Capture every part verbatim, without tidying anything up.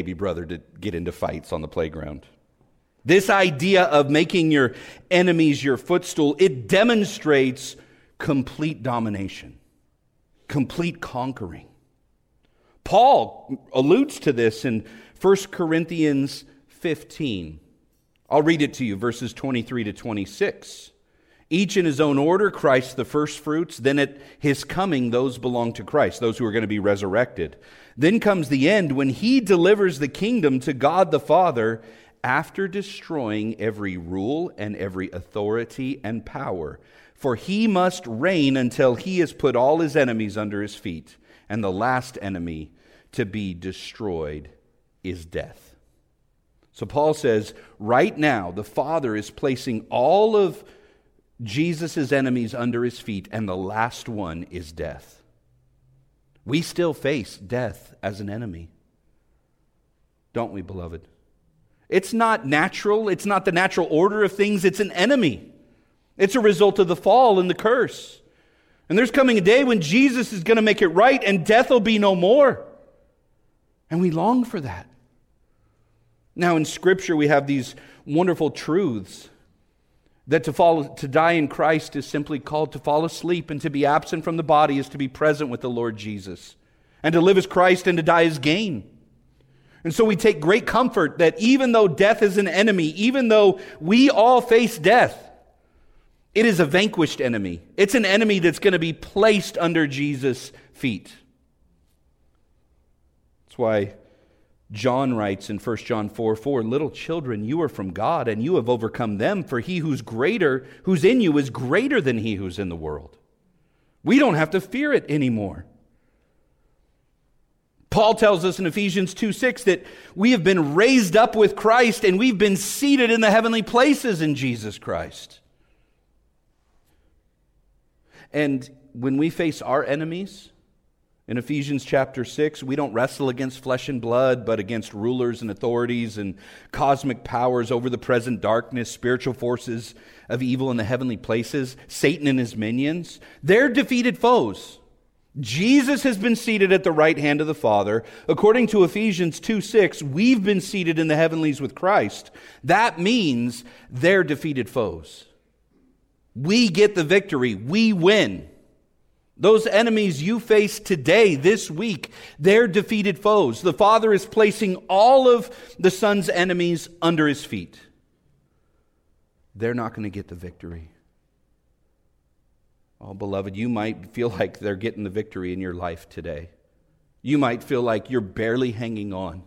baby brother to get into fights on the playground. This idea of making your enemies your footstool, it demonstrates complete domination, complete conquering. Paul alludes to this in First Corinthians fifteen. I'll read it to you, verses twenty-three to twenty-six. Each in his own order, Christ the first fruits, then at his coming those belong to Christ, those who are going to be resurrected. Then comes the end when he delivers the kingdom to God the Father after destroying every rule and every authority and power. For he must reign until he has put all his enemies under his feet, and the last enemy to be destroyed is death. So Paul says, right now, the Father is placing all of Jesus' enemies under his feet, and the last one is death. We still face death as an enemy, don't we, beloved? It's not natural. It's not the natural order of things. It's an enemy. It's a result of the fall and the curse. And there's coming a day when Jesus is going to make it right, and death will be no more. And we long for that. Now in Scripture we have these wonderful truths that to fall, to die in Christ is simply called to fall asleep, and to be absent from the body is to be present with the Lord Jesus. And to live as Christ and to die is gain. And so we take great comfort that even though death is an enemy, even though we all face death, it is a vanquished enemy. It's an enemy that's going to be placed under Jesus' feet. That's why John writes in First John four four, little children, you are from God, and you have overcome them, for he who's greater, who's in you is greater than he who's in the world. We don't have to fear it anymore. Paul tells us in Ephesians two six that we have been raised up with Christ, and we've been seated in the heavenly places in Jesus Christ. And when we face our enemies, in Ephesians chapter six, we don't wrestle against flesh and blood, but against rulers and authorities and cosmic powers over the present darkness, spiritual forces of evil in the heavenly places, Satan and his minions. They're defeated foes. Jesus has been seated at the right hand of the Father. According to Ephesians two six, we've been seated in the heavenlies with Christ. That means they're defeated foes. We get the victory. We win. Those enemies you face today, this week, they're defeated foes. The Father is placing all of the Son's enemies under his feet. They're not going to get the victory. Oh, beloved, you might feel like they're getting the victory in your life today. You might feel like you're barely hanging on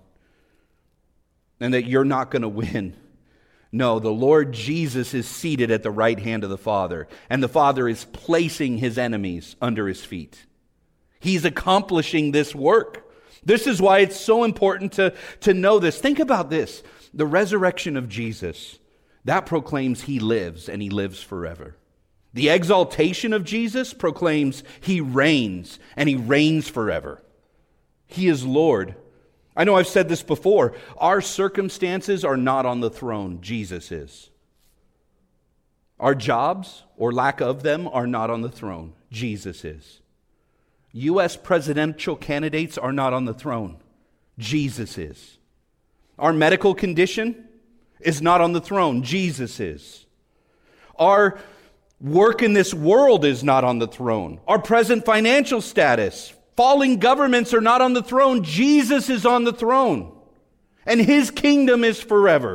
and that you're not going to win. No, the Lord Jesus is seated at the right hand of the Father, and the Father is placing his enemies under his feet. He's accomplishing this work. This is why it's so important to, to know this. Think about this. The resurrection of Jesus, that proclaims he lives, and he lives forever. The exaltation of Jesus proclaims he reigns, and he reigns forever. He is Lord. I know I've said this before. Our circumstances are not on the throne. Jesus is. Our jobs, or lack of them, are not on the throne. Jesus is. U S presidential candidates are not on the throne. Jesus is. Our medical condition is not on the throne. Jesus is. Our work in this world is not on the throne. Our present financial status, falling governments are not on the throne. Jesus is on the throne. And his kingdom is forever.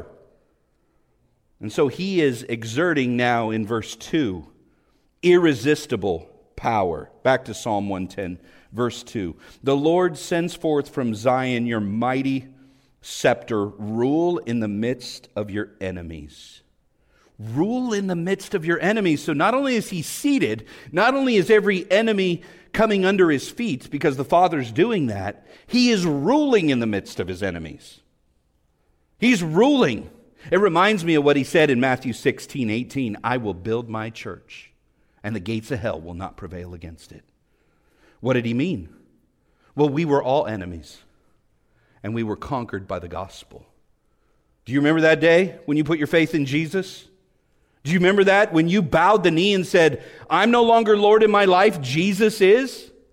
And so he is exerting now in verse two, irresistible power. Back to Psalm one ten, verse two. The Lord sends forth from Zion your mighty scepter. Rule in the midst of your enemies. Rule in the midst of your enemies. So not only is he seated, not only is every enemy coming under his feet because the Father's doing that, he is ruling in the midst of his enemies. He's ruling. It reminds me of what he said in Matthew sixteen eighteen, I will build my church, and the gates of hell will not prevail against it. What did he mean? Well, we were all enemies, and we were conquered by the gospel. Do you remember that day when you put your faith in Jesus? Do you remember that when you bowed the knee and said, I'm no longer Lord in my life, Jesus is?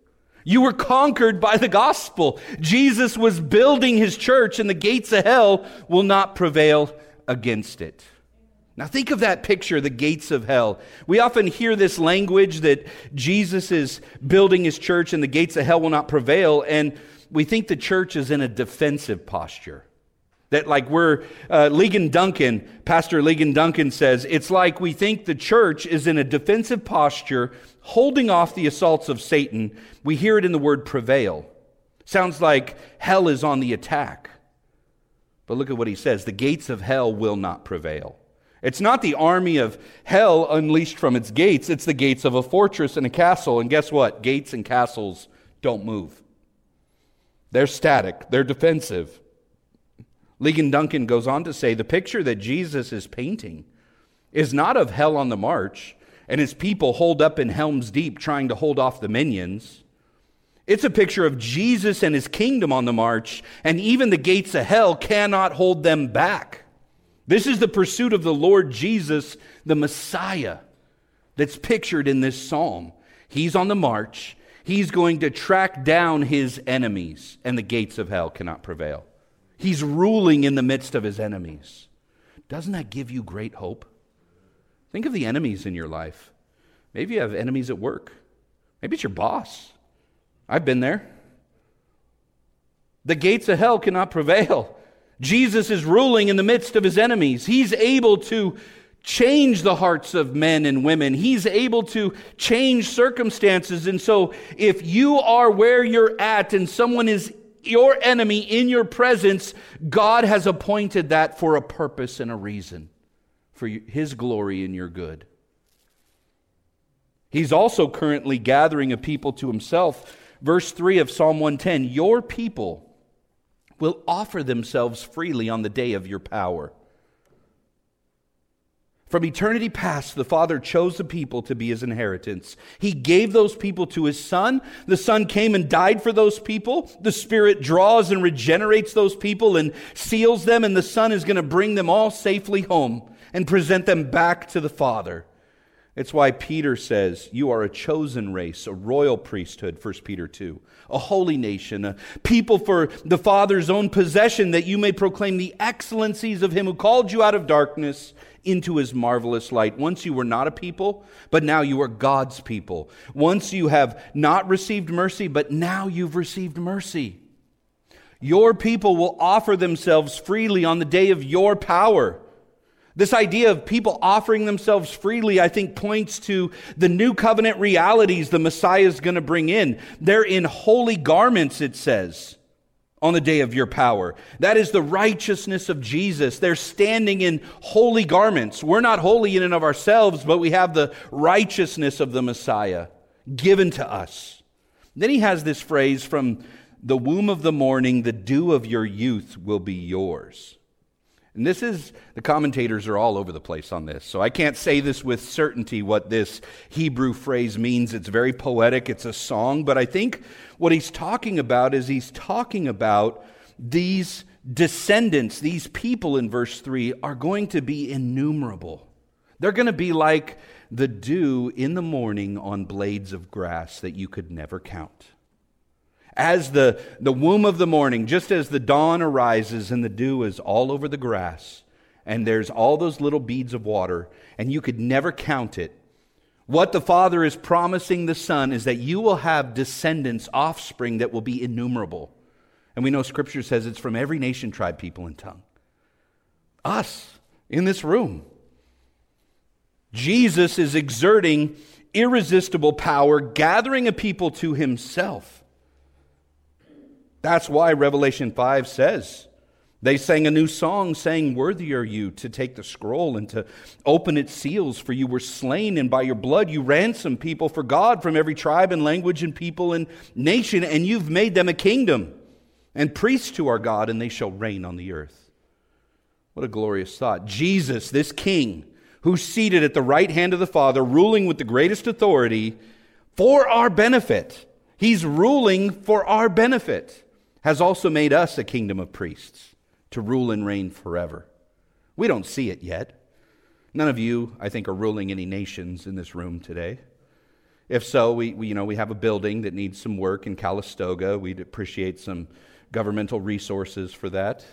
You were conquered by the gospel. Jesus was building his church, and the gates of hell will not prevail against it. Now think of that picture, the gates of hell. We often hear this language that Jesus is building his church and the gates of hell will not prevail, and we think the church is in a defensive posture. That like we're, uh, Ligon Duncan, Pastor Ligon Duncan says, it's like we think the church is in a defensive posture, holding off the assaults of Satan. We hear it in the word prevail. Sounds like hell is on the attack. But look at what he says, the gates of hell will not prevail. It's not the army of hell unleashed from its gates. It's the gates of a fortress and a castle. And guess what? Gates and castles don't move. They're static. They're defensive. Ligon Duncan goes on to say, the picture that Jesus is painting is not of hell on the march and his people holed up in Helm's Deep trying to hold off the minions. It's a picture of Jesus and his kingdom on the march, and even the gates of hell cannot hold them back. This is the pursuit of the Lord Jesus, the Messiah, that's pictured in this psalm. He's on the march. He's going to track down his enemies, and the gates of hell cannot prevail. He's ruling in the midst of his enemies. Doesn't that give you great hope? Think of the enemies in your life. Maybe you have enemies at work. Maybe it's your boss. I've been there. The gates of hell cannot prevail. Jesus is ruling in the midst of his enemies. He's able to change the hearts of men and women. He's able to change circumstances. And so if you are where you're at and someone is your enemy in your presence, God has appointed that for a purpose and a reason, for his glory and your good. He's also currently gathering a people to himself. Verse three of Psalm one ten, your people will offer themselves freely on the day of your power. From eternity past, the Father chose the people to be his inheritance. He gave those people to his Son. The Son came and died for those people. The Spirit draws and regenerates those people and seals them, and the Son is going to bring them all safely home and present them back to the Father. It's why Peter says, you are a chosen race, a royal priesthood, First Peter two, a holy nation, a people for the Father's own possession, that you may proclaim the excellencies of him who called you out of darkness into his marvelous light. Once you were not a people, but now you are God's people. Once you have not received mercy, but now you've received mercy. Your people will offer themselves freely on the day of your power. This idea of people offering themselves freely, I think, points to the new covenant realities the Messiah is going to bring in. They're in holy garments, it says, on the day of your power. That is the righteousness of Jesus. They're standing in holy garments. We're not holy in and of ourselves, but we have the righteousness of the Messiah given to us. Then he has this phrase, from the womb of the morning, the dew of your youth will be yours. And this is, the commentators are all over the place on this, so I can't say this with certainty what this Hebrew phrase means. It's very poetic, it's a song, but I think what he's talking about is he's talking about these descendants, these people in verse three are going to be innumerable. They're going to be like the dew in the morning on blades of grass that you could never count. As the, the womb of the morning, just as the dawn arises and the dew is all over the grass, and there's all those little beads of water, and you could never count it, what the Father is promising the Son is that you will have descendants, offspring that will be innumerable. And we know Scripture says it's from every nation, tribe, people, and tongue. Us, in this room. Jesus is exerting irresistible power, gathering a people to himself. That's why Revelation five says, they sang a new song saying, worthy are you to take the scroll and to open its seals, for you were slain, and by your blood you ransomed people for God from every tribe and language and people and nation, and you've made them a kingdom and priests to our God, and they shall reign on the earth. What a glorious thought. Jesus, this King, who's seated at the right hand of the Father, ruling with the greatest authority for our benefit. He's ruling for our benefit. Has also made us a kingdom of priests to rule and reign forever. We don't see it yet. None of you, I think, are ruling any nations in this room today. If so, we, we, you know, we have a building that needs some work in Calistoga. We'd appreciate some governmental resources for that.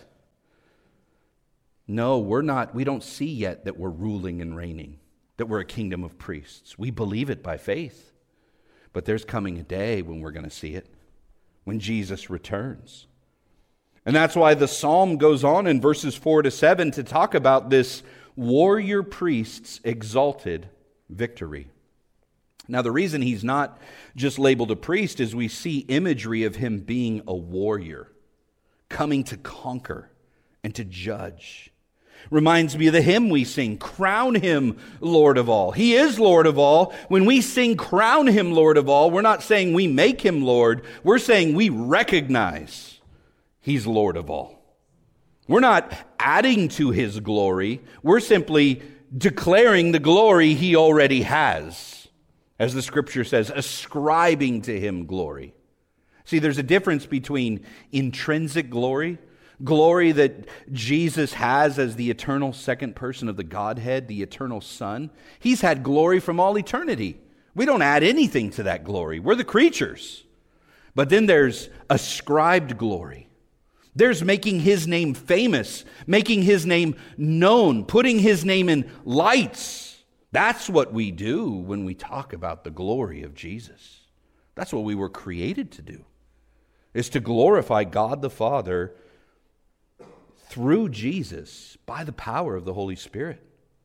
No, we're not, we don't see yet that we're ruling and reigning, that we're a kingdom of priests. We believe it by faith. But there's coming a day when we're going to see it, when Jesus returns. And that's why the psalm goes on in verses four to seven to talk about this warrior priest's exalted victory. Now, the reason he's not just labeled a priest is we see imagery of him being a warrior, coming to conquer and to judge. Reminds me of the hymn we sing, "Crown him Lord of all." He is Lord of all. When we sing "Crown him Lord of all," we're not saying we make him Lord. We're saying we recognize he's Lord of all. We're not adding to his glory. We're simply declaring the glory he already has. As the scripture says, ascribing to him glory. See, there's a difference between intrinsic glory, glory that Jesus has as the eternal second person of the Godhead, the eternal Son. He's had glory from all eternity. We don't add anything to that glory. We're the creatures. But then there's ascribed glory. There's making his name famous, making his name known, putting his name in lights. That's what we do when we talk about the glory of Jesus. That's what we were created to do, is to glorify God the Father through Jesus by the power of the Holy Spirit.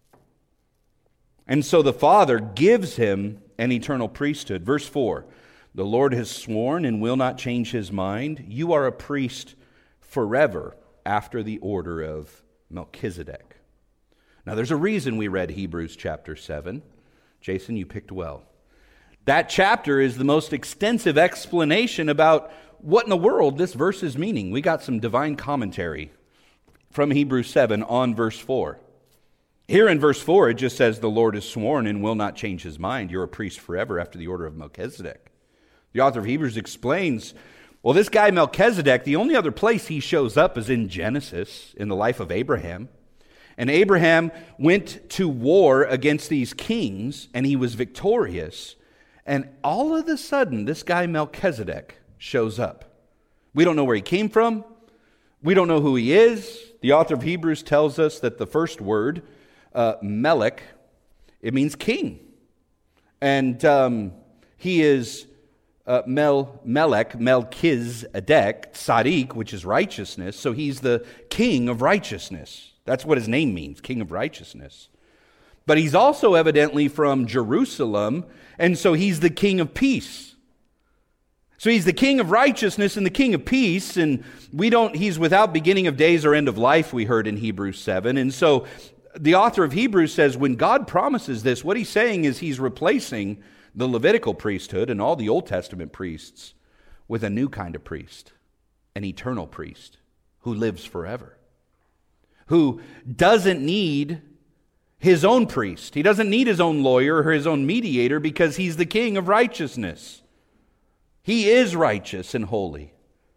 And so the Father gives him an eternal priesthood. Verse four, "The Lord has sworn and will not change his mind. You are a priest forever after the order of Melchizedek." Now, there's a reason we read Hebrews chapter seven. Jason, you picked well. That chapter is the most extensive explanation about what in the world this verse is meaning. We got some divine commentary from Hebrews seven on verse four. Here in verse four, it just says, "The Lord has sworn and will not change his mind. You're a priest forever after the order of Melchizedek." The author of Hebrews explains, well, this guy Melchizedek, the only other place he shows up is in Genesis, in the life of Abraham. And Abraham went to war against these kings, and he was victorious. And all of a sudden, this guy Melchizedek shows up. We don't know where he came from. We don't know who he is. The author of Hebrews tells us that the first word, uh, Melech, it means king. And um, he is uh, Mel, Melech, Melchizedek, Tzaddik, which is righteousness. So he's the king of righteousness. That's what his name means, king of righteousness. But he's also evidently from Jerusalem, and so he's the king of peace. So he's the king of righteousness and the king of peace, and we don't, he's without beginning of days or end of life, we heard in Hebrews seven. And so the author of Hebrews says when God promises this, what he's saying is he's replacing the Levitical priesthood and all the Old Testament priests with a new kind of priest, an eternal priest who lives forever, who doesn't need his own priest. He doesn't need his own lawyer or his own mediator because he's the king of righteousness. He is righteous and holy.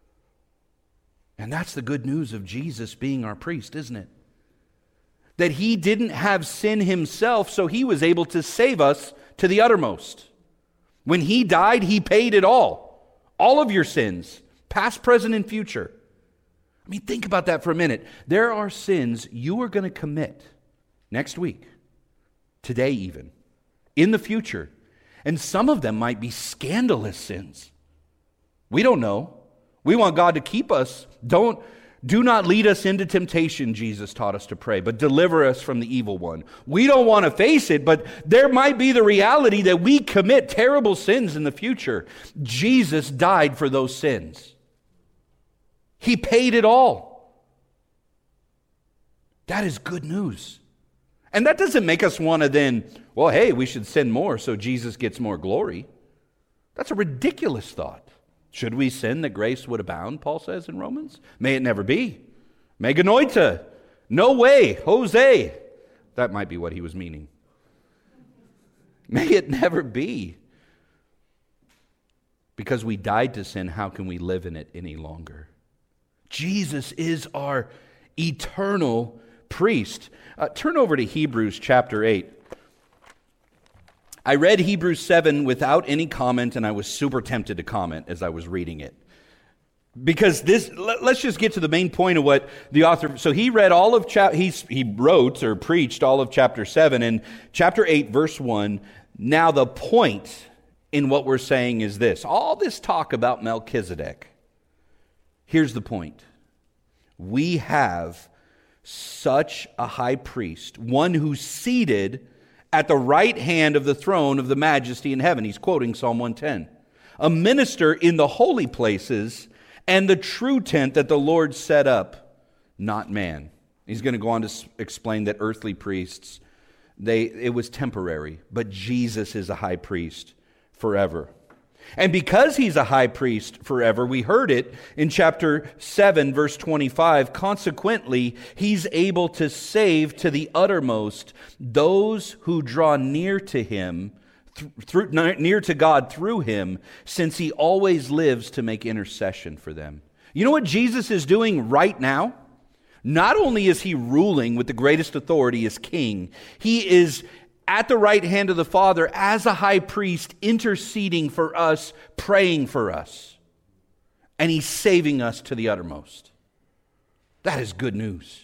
And that's the good news of Jesus being our priest, isn't it? That he didn't have sin himself, so he was able to save us to the uttermost. When he died, he paid it all. All of your sins, past, present, and future. I mean, think about that for a minute. There are sins you are going to commit next week, today even, in the future. And some of them might be scandalous sins. We don't know. We want God to keep us. Don't, do not lead us into temptation, Jesus taught us to pray, but deliver us from the evil one. We don't want to face it, but there might be the reality that we commit terrible sins in the future. Jesus died for those sins. He paid it all. That is good news. And that doesn't make us want to then, well, hey, we should sin more so Jesus gets more glory. That's a ridiculous thought. Should we sin that grace would abound, Paul says in Romans? May it never be. Meganoita. No way. Jose. That might be what he was meaning. May it never be. Because we died to sin, how can we live in it any longer? Jesus is our eternal priest. Uh, turn over to Hebrews chapter eight. I read Hebrews seven without any comment, and I was super tempted to comment as I was reading it. Because this, let's just get to the main point of what the author, so he read all of, chap, he's, he wrote or preached all of chapter seven, and chapter eight, verse one, now the point in what we're saying is this. All this talk about Melchizedek, here's the point. We have such a high priest, one who's seated at the right hand of the throne of the majesty in heaven. He's quoting Psalm one ten. A minister in the holy places and the true tent that the Lord set up, not man. He's going to go on to explain that earthly priests, they it was temporary, but Jesus is a high priest forever. And because he's a high priest forever, we heard it in chapter seven, verse twenty-five, consequently, he's able to save to the uttermost those who draw near to him, th- through, near to God through him, since he always lives to make intercession for them. You know what Jesus is doing right now? Not only is he ruling with the greatest authority as king, he is at the right hand of the Father as a high priest, interceding for us, praying for us. And he's saving us to the uttermost. That is good news.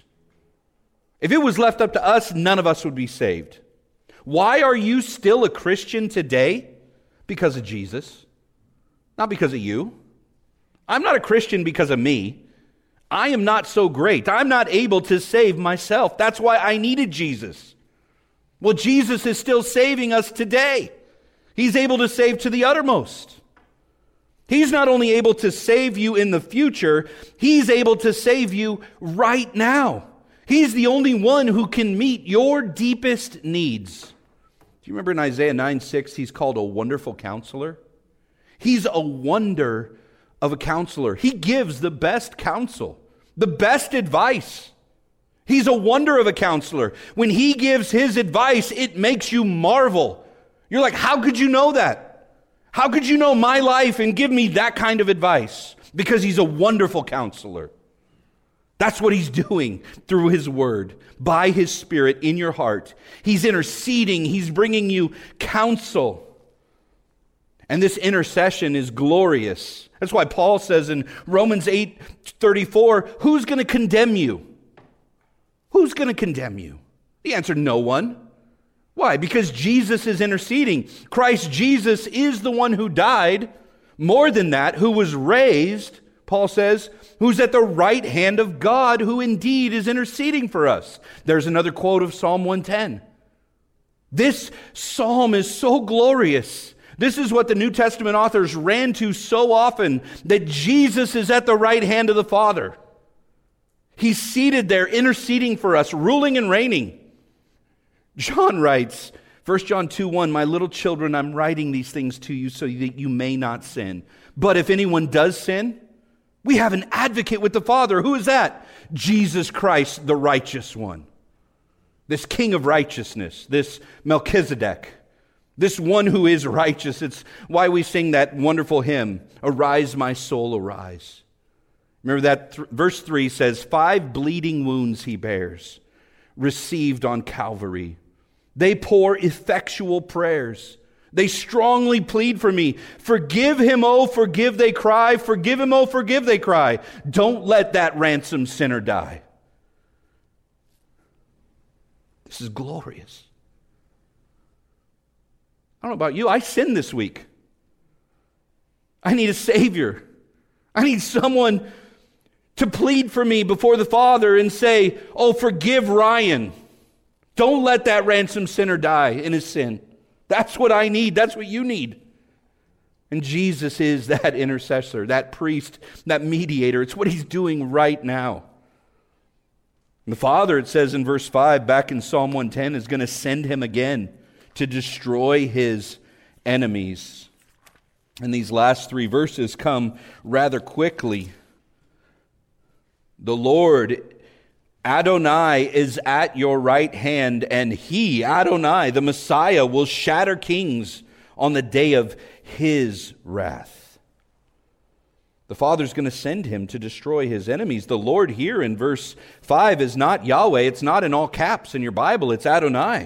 If it was left up to us, none of us would be saved. Why are you still a Christian today? Because of Jesus. Not because of you. I'm not a Christian because of me. I am not so great. I'm not able to save myself. That's why I needed Jesus. Well, Jesus is still saving us today. He's able to save to the uttermost. He's not only able to save you in the future, he's able to save you right now. He's the only one who can meet your deepest needs. Do you remember in Isaiah nine six, he's called a wonderful counselor? He's a wonder of a counselor. He gives the best counsel, the best advice. He's a wonder of a counselor. When he gives his advice, it makes you marvel. You're like, how could you know that? How could you know my life and give me that kind of advice? Because he's a wonderful counselor. That's what he's doing through his word, by his Spirit in your heart. He's interceding. He's bringing you counsel. And this intercession is glorious. That's why Paul says in Romans eight thirty-four, who's going to condemn you? Who's going to condemn you? The answer, no one. Why? Because Jesus is interceding. Christ Jesus is the one who died. More than that, who was raised, Paul says, who's at the right hand of God, who indeed is interceding for us. There's another quote of Psalm one ten. This psalm is so glorious. This is what the New Testament authors ran to so often, that Jesus is at the right hand of the Father. He's seated there, interceding for us, ruling and reigning. John writes, First John two one, my little children, I'm writing these things to you so that you may not sin. But if anyone does sin, we have an advocate with the Father. Who is that? Jesus Christ, the righteous one. This King of righteousness, this Melchizedek, this one who is righteous. It's why we sing that wonderful hymn, Arise, my soul, arise. Remember that th- verse three says, five bleeding wounds he bears, received on Calvary. They pour effectual prayers. They strongly plead for me. Forgive him, oh, forgive, they cry. Forgive him, oh, forgive, they cry. Don't let that ransomed sinner die. This is glorious. I don't know about you. I sinned this week. I need a Savior. I need someone to plead for me before the Father and say, oh, forgive Ryan. Don't let that ransomed sinner die in his sin. That's what I need. That's what you need. And Jesus is that intercessor, that priest, that mediator. It's what he's doing right now. And the Father, it says in verse five, back in Psalm one ten, is going to send him again to destroy his enemies. And these last three verses come rather quickly. The Lord, Adonai, is at your right hand, and he, Adonai, the Messiah, will shatter kings on the day of his wrath. The Father's going to send him to destroy his enemies. The Lord here in verse five is not Yahweh. It's not in all caps in your Bible. It's Adonai.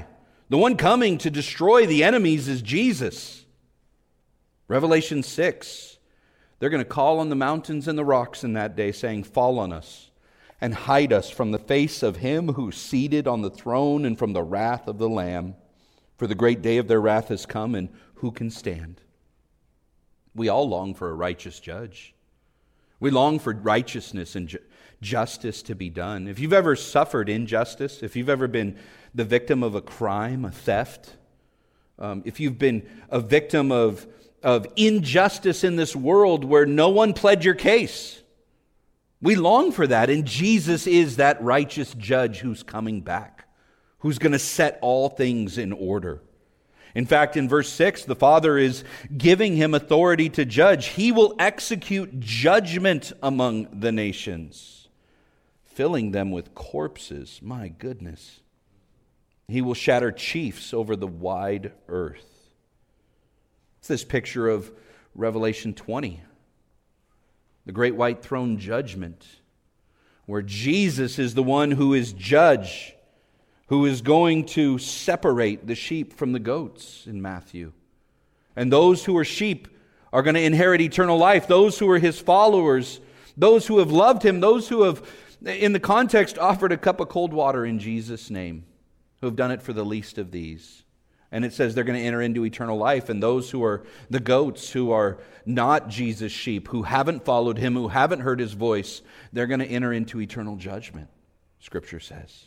The one coming to destroy the enemies is Jesus. Revelation six, they're going to call on the mountains and the rocks in that day, saying, "Fall on us and hide us from the face of him who's seated on the throne and from the wrath of the Lamb. For the great day of their wrath has come, and who can stand?" We all long for a righteous judge. We long for righteousness and ju- justice to be done. If you've ever suffered injustice, if you've ever been the victim of a crime, a theft, um, if you've been a victim of, of injustice in this world where no one pled your case, we long for that, and Jesus is that righteous judge who's coming back, who's going to set all things in order. In fact, in verse six, the Father is giving him authority to judge. He will execute judgment among the nations, filling them with corpses. My goodness. He will shatter chiefs over the wide earth. It's this picture of Revelation twenty, the great white throne judgment, where Jesus is the one who is judge, who is going to separate the sheep from the goats in Matthew. And those who are sheep are going to inherit eternal life. Those who are his followers, those who have loved him, those who have, in the context, offered a cup of cold water in Jesus' name, who have done it for the least of these. And it says they're going to enter into eternal life. And those who are the goats, who are not Jesus' sheep, who haven't followed him, who haven't heard his voice, they're going to enter into eternal judgment, Scripture says.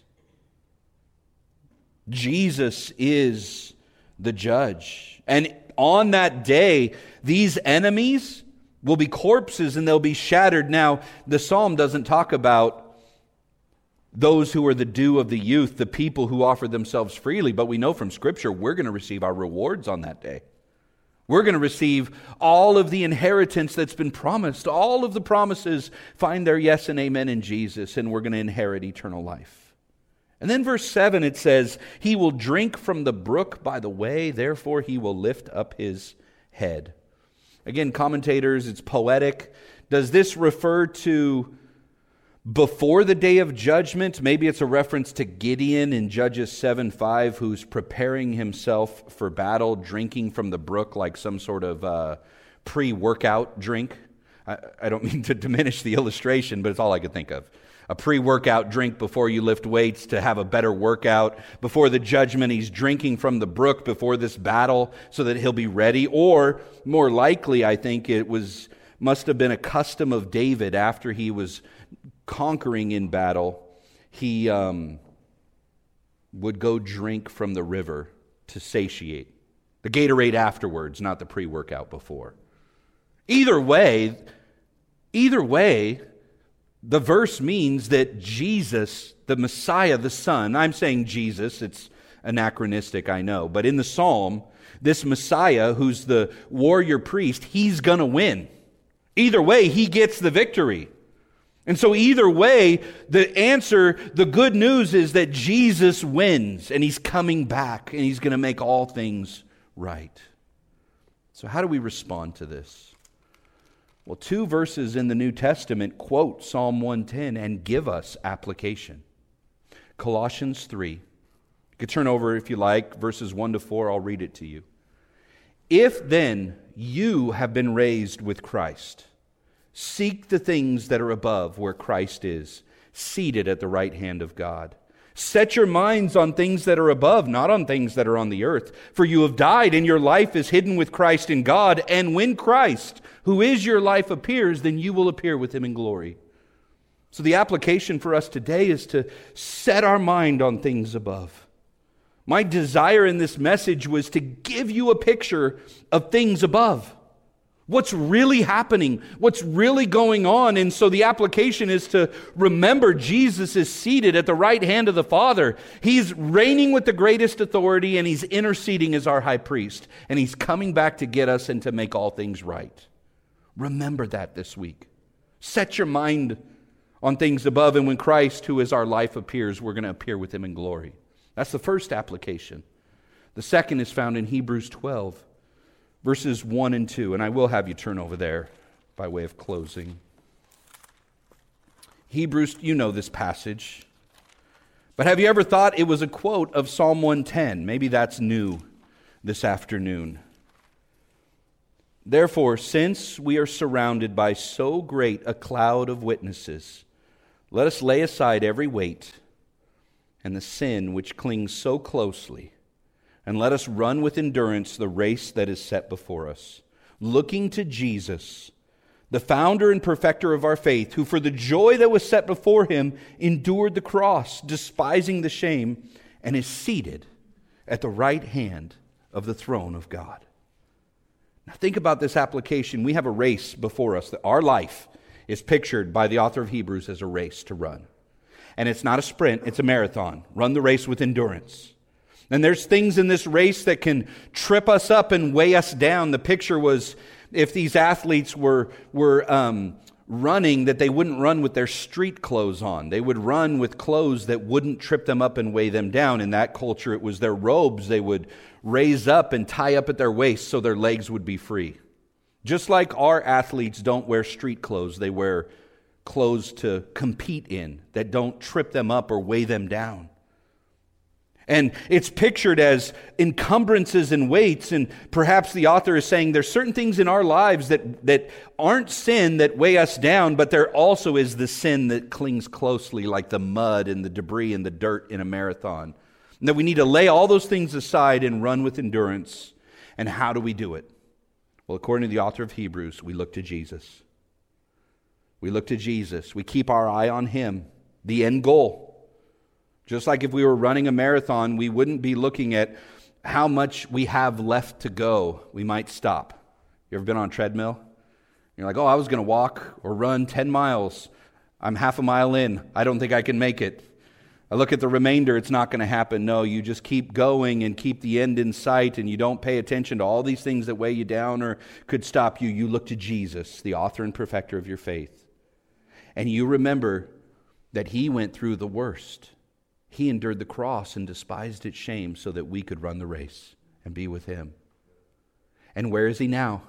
Jesus is the judge. And on that day, these enemies will be corpses and they'll be shattered. Now, the psalm doesn't talk about those who are the dew of the youth, the people who offer themselves freely, but we know from Scripture we're going to receive our rewards on that day. We're going to receive all of the inheritance that's been promised. All of the promises find their yes and amen in Jesus, and we're going to inherit eternal life. And then verse seven, it says, "He will drink from the brook by the way, therefore he will lift up his head." Again, commentators, it's poetic. Does this refer to before the day of judgment? Maybe it's a reference to Gideon in Judges seven five, who's preparing himself for battle, drinking from the brook like some sort of uh, pre-workout drink. I, I don't mean to diminish the illustration, but it's all I could think of. A pre-workout drink before you lift weights to have a better workout. Before the judgment, he's drinking from the brook before this battle so that he'll be ready. Or, more likely, I think it was must have been a custom of David after he was conquering in battle. He um, would go drink from the river to satiate. The Gatorade afterwards, not the pre-workout before. Either way, either way, the verse means that Jesus, the Messiah, the Son, I'm saying Jesus, it's anachronistic, I know, but in the psalm, this Messiah, who's the warrior priest, he's going to win. Either way, he gets the victory. And so either way, the answer, the good news is that Jesus wins, and he's coming back, and he's going to make all things right. So how do we respond to this? Well, two verses in the New Testament quote Psalm one ten and give us application. Colossians three. You could turn over if you like, verses one to four. I'll read it to you. "If then you have been raised with Christ, seek the things that are above where Christ is, seated at the right hand of God. Set your minds on things that are above, not on things that are on the earth. For you have died, and your life is hidden with Christ in God. And when Christ, who is your life, appears, then you will appear with him in glory." So the application for us today is to set our mind on things above. My desire in this message was to give you a picture of things above. What's really happening? What's really going on? And so the application is to remember Jesus is seated at the right hand of the Father. He's reigning with the greatest authority, and he's interceding as our high priest. And he's coming back to get us and to make all things right. Remember that this week. Set your mind on things above, and when Christ, who is our life, appears, we're going to appear with him in glory. That's the first application. The second is found in Hebrews twelve. Verses one and two, and I will have you turn over there by way of closing. Hebrews, you know this passage. But have you ever thought it was a quote of Psalm one ten? Maybe that's new this afternoon. Therefore, since we are surrounded by so great a cloud of witnesses, let us lay aside every weight and the sin which clings so closely, and let us run with endurance the race that is set before us, looking to Jesus, the founder and perfecter of our faith, who for the joy that was set before him endured the cross, despising the shame, and is seated at the right hand of the throne of God. Now think about this application. We have a race before us. Our life is pictured by the author of Hebrews as a race to run. And it's not a sprint, it's a marathon. Run the race with endurance. And there's things in this race that can trip us up and weigh us down. The picture was if these athletes were, were um, running, that they wouldn't run with their street clothes on. They would run with clothes that wouldn't trip them up and weigh them down. In that culture, it was their robes they would raise up and tie up at their waist so their legs would be free. Just like our athletes don't wear street clothes, they wear clothes to compete in that don't trip them up or weigh them down. And it's pictured as encumbrances and weights, and perhaps the author is saying there's certain things in our lives that, that aren't sin that weigh us down, but there also is the sin that clings closely, like the mud and the debris and the dirt in a marathon. And that we need to lay all those things aside and run with endurance. And how do we do it? Well, according to the author of Hebrews, we look to Jesus. We look to Jesus. We keep our eye on Him, the end goal. Just like if we were running a marathon, we wouldn't be looking at how much we have left to go. We might stop. You ever been on a treadmill? You're like, oh, I was going to walk or run ten miles. I'm half a mile in. I don't think I can make it. I look at the remainder, it's not going to happen. No, you just keep going and keep the end in sight, and you don't pay attention to all these things that weigh you down or could stop you. You look to Jesus, the author and perfecter of your faith. And you remember that He went through the worst. He endured the cross and despised its shame so that we could run the race and be with Him. And where is He now?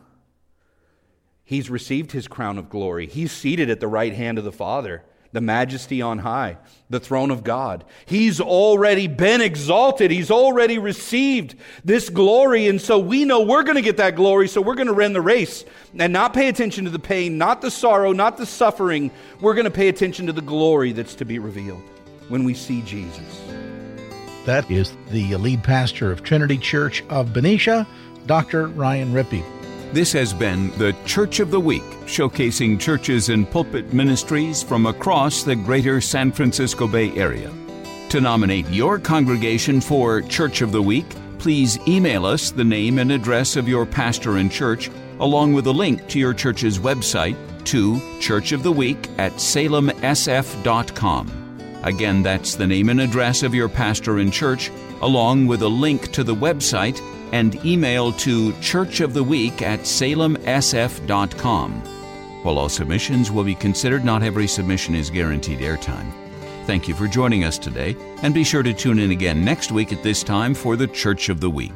He's received His crown of glory. He's seated at the right hand of the Father, the majesty on high, the throne of God. He's already been exalted. He's already received this glory. And so we know we're going to get that glory, so we're going to run the race and not pay attention to the pain, not the sorrow, not the suffering. We're going to pay attention to the glory that's to be revealed when we see Jesus. That is the lead pastor of Trinity Church of Benicia, Doctor Ryan Rippey. This has been the Church of the Week, showcasing churches and pulpit ministries from across the greater San Francisco Bay Area. To nominate your congregation for Church of the Week, please email us the name and address of your pastor and church, along with a link to your church's website to church of the week at salem s f dot com. Again, that's the name and address of your pastor and church, along with a link to the website and email to churchoftheweek at salem s f dot com. While all submissions will be considered, not every submission is guaranteed airtime. Thank you for joining us today, and be sure to tune in again next week at this time for the Church of the Week.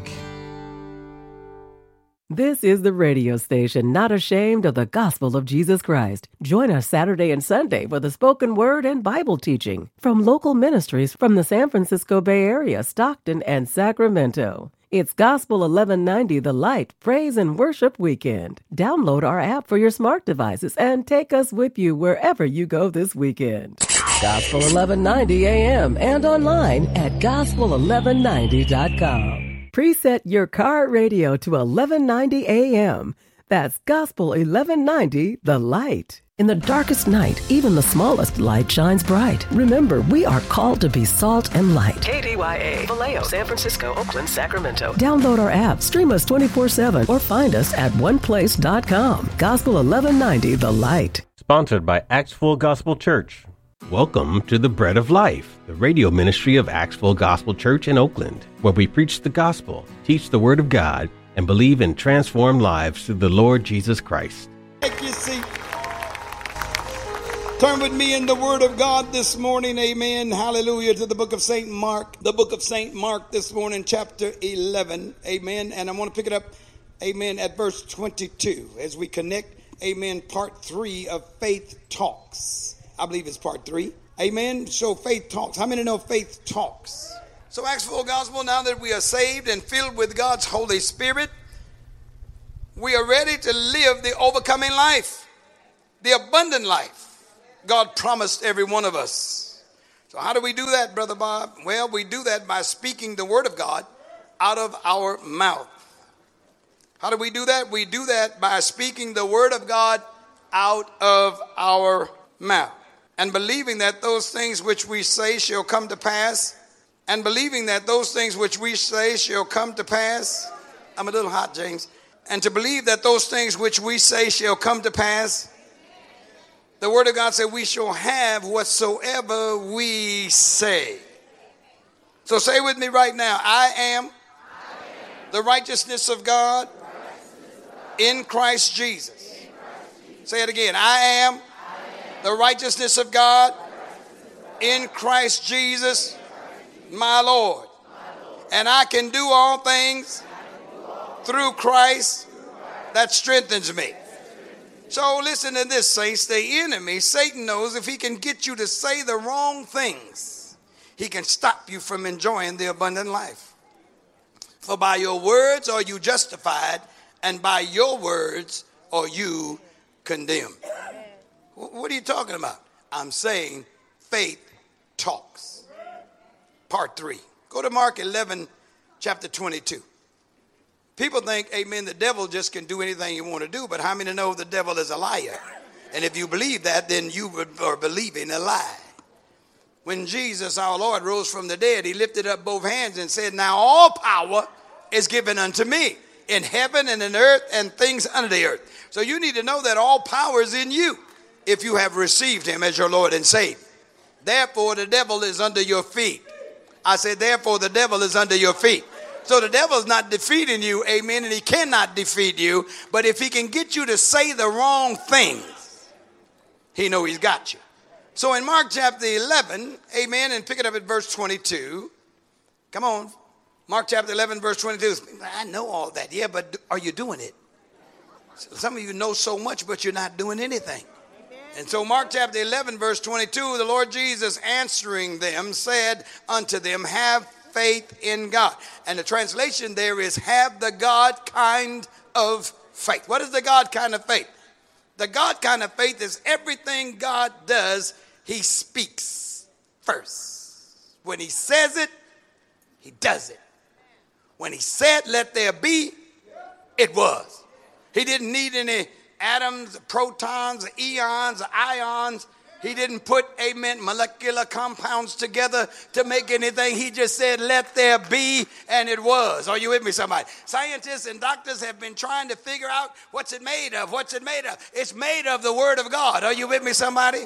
This is the radio station not ashamed of the gospel of Jesus Christ. Join us Saturday and Sunday for the spoken word and Bible teaching from local ministries from the San Francisco Bay Area, Stockton, and Sacramento. It's Gospel eleven ninety The Light Praise and Worship Weekend. Download our app for your smart devices and take us with you wherever you go this weekend. Gospel eleven ninety A M and online at gospel eleven ninety dot com. Preset your car radio to eleven ninety A M. That's Gospel eleven ninety, The Light. In the darkest night, even the smallest light shines bright. Remember, we are called to be salt and light. K D Y A, Vallejo, San Francisco, Oakland, Sacramento. Download our app, stream us twenty-four seven, or find us at one place dot com. Gospel eleven ninety, The Light. Sponsored by Axville Gospel Church. Welcome to the Bread of Life, the radio ministry of Axville Gospel Church in Oakland, where we preach the gospel, teach the Word of God, and believe in transformed lives through the Lord Jesus Christ. Take your seat. Turn with me in the Word of God this morning, amen, hallelujah, to the book of Saint Mark, the book of Saint Mark this morning, chapter eleven, amen, and I want to pick it up, amen, at verse twenty-two, as we connect, amen, part three of Faith Talks. I believe it's part three. Amen. So faith talks. How many know faith talks? So Acts full gospel, now that we are saved and filled with God's Holy Spirit, we are ready to live the overcoming life, the abundant life God promised every one of us. So how do we do that, Brother Bob? Well, we do that by speaking the word of God out of our mouth. How do we do that? We do that by speaking the word of God out of our mouth and believing that those things which we say shall come to pass, and believing that those things which we say shall come to pass. I'm a little hot, James. And to believe that those things which we say shall come to pass. The word of God said we shall have whatsoever we say. So say with me right now, I am, I am the righteousness of God, righteousness of God in Christ Jesus. In Christ Jesus. Say it again, I am, I am the righteousness of God, righteousness of God in Christ Jesus, in Christ Jesus my, Lord. my Lord. And I can do all things, do all things through, Christ through Christ that strengthens me. So listen to this, saints. The enemy, Satan, knows if he can get you to say the wrong things, he can stop you from enjoying the abundant life. For by your words are you justified, and by your words are you condemned. What are you talking about? I'm saying faith talks. Part three. Go to Mark eleven, chapter twenty-two. People think, amen, the devil just can do anything you want to do, but how many know the devil is a liar? And if you believe that, then you are believing a lie. When Jesus, our Lord, rose from the dead, he lifted up both hands and said, now all power is given unto me in heaven and in earth and things under the earth. So you need to know that all power is in you if you have received him as your Lord and Savior. Therefore, the devil is under your feet. I said, therefore, the devil is under your feet. So the devil is not defeating you, amen, and he cannot defeat you. But if he can get you to say the wrong things, he know he's got you. So in Mark chapter eleven, amen, and pick it up at verse twenty-two. Come on. Mark chapter eleven, verse twenty-two. I know all that. Yeah, but are you doing it? Some of you know so much, but you're not doing anything. And so Mark chapter eleven, verse twenty-two, the Lord Jesus answering them said unto them, have faith in God. And the translation there is have the God kind of faith. What is the God kind of faith? The God kind of faith is everything God does, he speaks first. When he says it, he does it. When he said, let there be, it was. He didn't need any atoms, protons, eons, ions. He didn't put, amen, molecular compounds together to make anything. He just said, let there be, and it was. Are you with me, somebody? Scientists and doctors have been trying to figure out what's it made of, what's it made of. It's made of the word of God. Are you with me, somebody?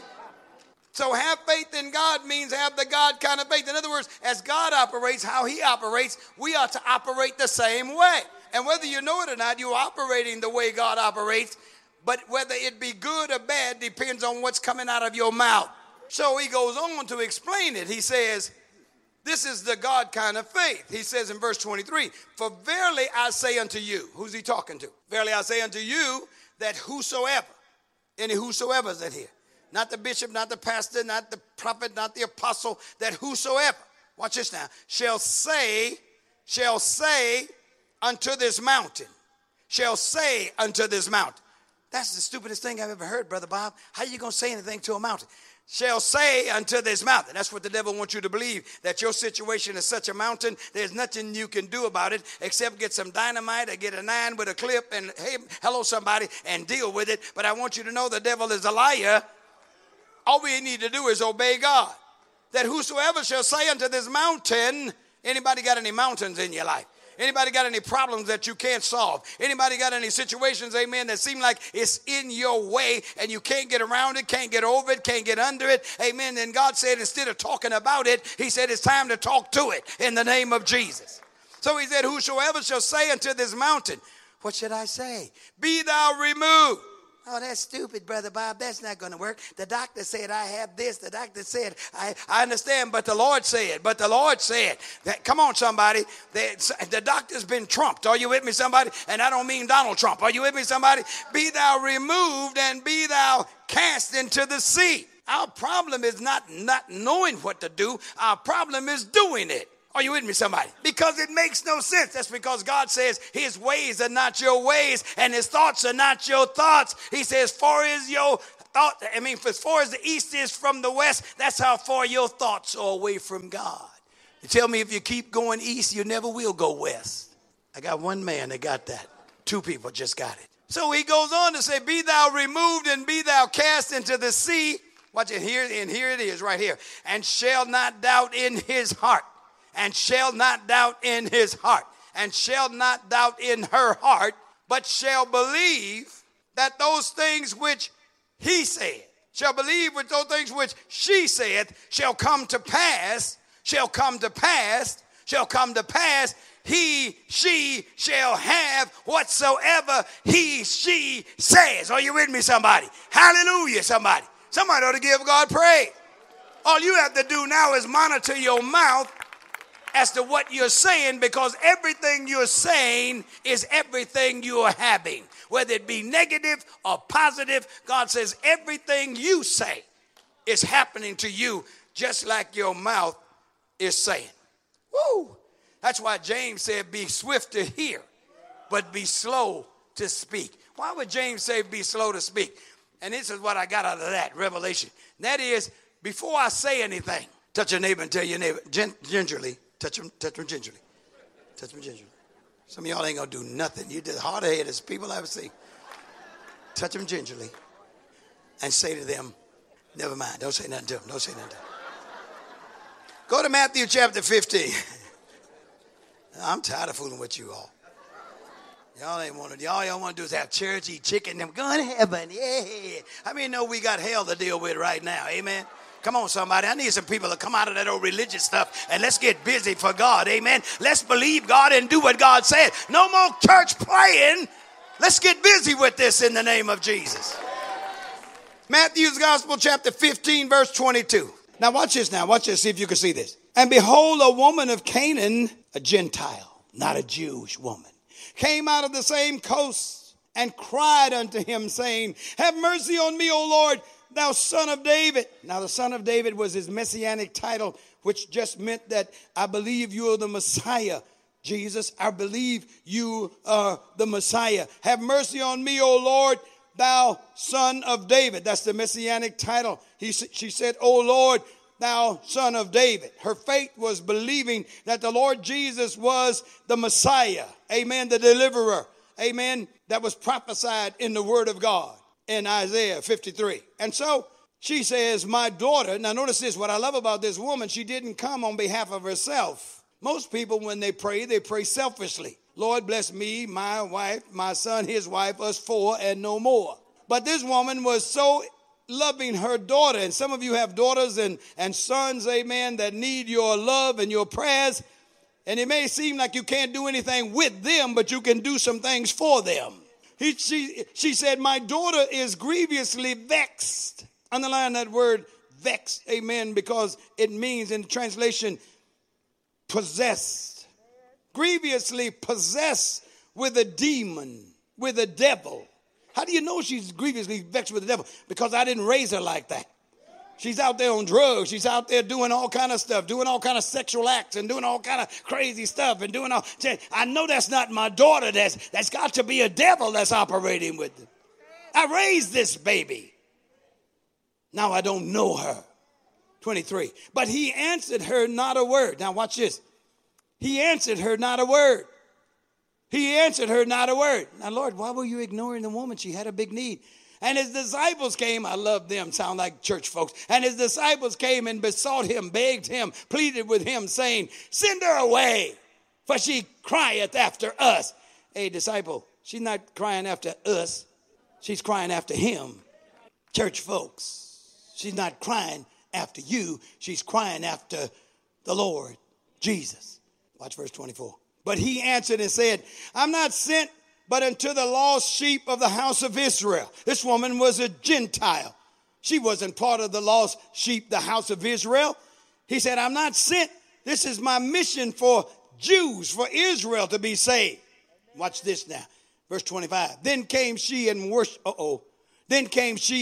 So have faith in God means have the God kind of faith. In other words, as God operates, how he operates, we ought to operate the same way. And whether you know it or not, you're operating the way God operates. But whether it be good or bad depends on what's coming out of your mouth. So he goes on to explain it. He says, this is the God kind of faith. He says in verse twenty-three, for verily I say unto you, who's he talking to? Verily I say unto you that whosoever, any whosoever's that here, not the bishop, not the pastor, not the prophet, not the apostle, that whosoever, watch this now, shall say, shall say unto this mountain, shall say unto this mountain. That's the stupidest thing I've ever heard, Brother Bob. How are you going to say anything to a mountain? Shall say unto this mountain. That's what the devil wants you to believe, that your situation is such a mountain, there's nothing you can do about it except get some dynamite or get a nine with a clip and, hey, hello, somebody, and deal with it. But I want you to know the devil is a liar. All we need to do is obey God. That whosoever shall say unto this mountain, anybody got any mountains in your life? Anybody got any problems that you can't solve? Anybody got any situations, amen, that seem like it's in your way and you can't get around it, can't get over it, can't get under it, amen? Then God said instead of talking about it, he said it's time to talk to it in the name of Jesus. So he said, whosoever shall say unto this mountain, what should I say? Be thou removed. Oh, that's stupid, Brother Bob. That's not going to work. The doctor said I have this. The doctor said, I, I understand, but the Lord said, but the Lord said. That, come on, somebody. The, the doctor's been trumped. Are you with me, somebody? And I don't mean Donald Trump. Are you with me, somebody? Be thou removed and be thou cast into the sea. Our problem is not not knowing what to do. Our problem is doing it. Are you with me, somebody? Because it makes no sense. That's because God says his ways are not your ways and his thoughts are not your thoughts. He says, far is your thought. I mean, as far as the east is from the west, that's how far your thoughts are away from God. You tell me if you keep going east, you never will go west. I got one man that got that. Two people just got it. So he goes on to say, be thou removed and be thou cast into the sea. Watch it here, and here it is right here. And shall not doubt in his heart. And shall not doubt in his heart, and shall not doubt in her heart, but shall believe that those things which he said, shall believe with those things which she said, shall come to pass, shall come to pass, shall come to pass. He, she shall have whatsoever he, she says. Are you with me, somebody? Hallelujah, somebody. Somebody ought to give God praise. All you have to do now is monitor your mouth as to what you're saying, because everything you're saying is everything you are having. Whether it be negative or positive, God says everything you say is happening to you just like your mouth is saying. Woo! That's why James said, be swift to hear, but be slow to speak. Why would James say be slow to speak? And this is what I got out of that revelation. That is, before I say anything, touch your neighbor and tell your neighbor gen- gingerly, touch them, touch them gingerly. Touch them gingerly. Some of y'all ain't going to do nothing. You're the hard-headed people I've seen. Touch them gingerly and say to them, never mind. Don't say nothing to them. Don't say nothing to them. Go to Matthew chapter fifteen. I'm tired of fooling with you all. Y'all ain't want to. Y'all, y'all want to do is have church, eat chicken, and go to heaven. Yeah. I mean, know we got hell to deal with right now. Amen. Come on, somebody. I need some people to come out of that old religious stuff and let's get busy for God. Amen. Let's believe God and do what God said. No more church playing. Let's get busy with this in the name of Jesus. Matthew's Gospel, chapter fifteen, verse twenty-two. Now watch this now. Watch this. See if you can see this. And behold, a woman of Canaan, a Gentile, not a Jewish woman, came out of the same coast and cried unto him, saying, have mercy on me, O Lord, thou son of David. Now the son of David was his messianic title, which just meant that I believe you are the Messiah. Jesus, I believe you are the Messiah. Have mercy on me, O Lord, thou son of David. That's the messianic title. He, she said, O Lord, thou son of David. Her faith was believing that the Lord Jesus was the Messiah. Amen. The deliverer. Amen. That was prophesied in the word of God in Isaiah fifty-three. And so she says, my daughter. Now notice this. What I love about this woman, she didn't come on behalf of herself. Most people, when they pray, they pray selfishly. Lord, bless me, my wife, my son, his wife, us four, and no more. But this woman was so loving her daughter. And some of you have daughters and, and sons, amen, that need your love and your prayers. And it may seem like you can't do anything with them, but you can do some things for them. He, she, she said, my daughter is grievously vexed. Underline that word vexed, amen, because it means in translation, possessed. Grievously possessed with a demon, with a devil. How do you know she's grievously vexed with the devil? Because I didn't raise her like that. She's out there on drugs. She's out there doing all kind of stuff, doing all kind of sexual acts and doing all kind of crazy stuff and doing all. I know that's not my daughter. That's, that's got to be a devil that's operating with them. I raised this baby. Now I don't know her. twenty-three. But he answered her not a word. Now watch this. He answered her not a word. He answered her not a word. Now, Lord, why were you ignoring the woman? She had a big need. And his disciples came. I love them. Sound like church folks. And his disciples came and besought him, begged him, pleaded with him, saying, send her away, for she crieth after us. Hey, disciple, she's not crying after us. She's crying after him. Church folks, she's not crying after you. She's crying after the Lord Jesus. Watch verse twenty-four. But he answered and said, I'm not sent but unto the lost sheep of the house of Israel. This woman was a Gentile. She wasn't part of the lost sheep, the house of Israel. He said, I'm not sent. This is my mission for Jews, for Israel to be saved. Watch this now. Verse twenty-five. Then came she and worship. Uh-oh. Then came she and